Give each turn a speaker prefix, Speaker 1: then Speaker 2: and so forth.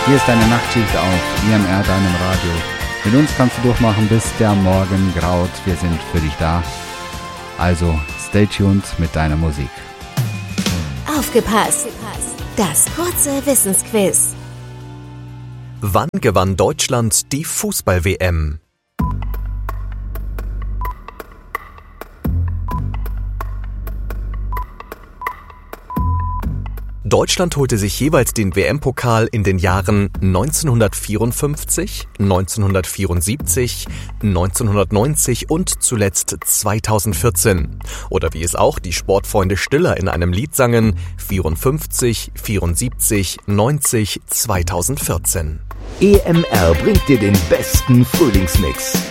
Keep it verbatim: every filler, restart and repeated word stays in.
Speaker 1: Hier ist deine Nachtschicht auf I M R, deinem Radio. Mit uns kannst du durchmachen, bis der Morgen graut. Wir sind für dich da. Also, stay tuned mit deiner Musik.
Speaker 2: Aufgepasst! Das kurze Wissensquiz.
Speaker 3: Wann gewann Deutschland die Fußball-W M? Deutschland holte sich jeweils den W M-Pokal in den Jahren neunzehnhundertvierundfünfzig, neunzehnhundertvierundsiebzig, neunzehnhundertneunzig und zuletzt zweitausendvierzehn. Oder wie es auch die Sportfreunde Stiller in einem Lied sangen, vierundfünfzig, vierundsiebzig, neunzig, zweitausendvierzehn.
Speaker 4: E M R bringt dir den besten Frühlingsmix.